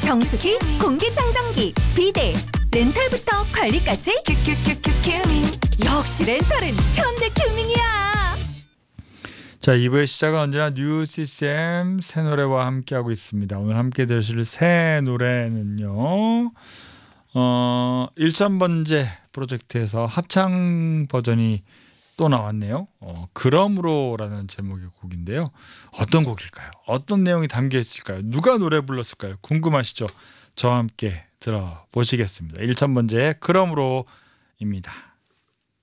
정수기, 공기청정기, 비데, 렌탈부터 관리까지 큐큐큐큐 큐밍. 역시 렌탈은 현대큐밍이야. 자, 2부의 시작은 언제나 뉴 CCM 새 노래와 함께하고 있습니다. 오늘 함께 들으실 새 노래는요. 1000번째 프로젝트에서 합창 버전이 또 나왔네요. 그러므로라는 제목의 곡인데요. 어떤 곡일까요? 어떤 내용이 담겨 있을까요? 누가 노래 불렀을까요? 궁금하시죠? 저와 함께 들어보시겠습니다. 1000번째 그러므로입니다.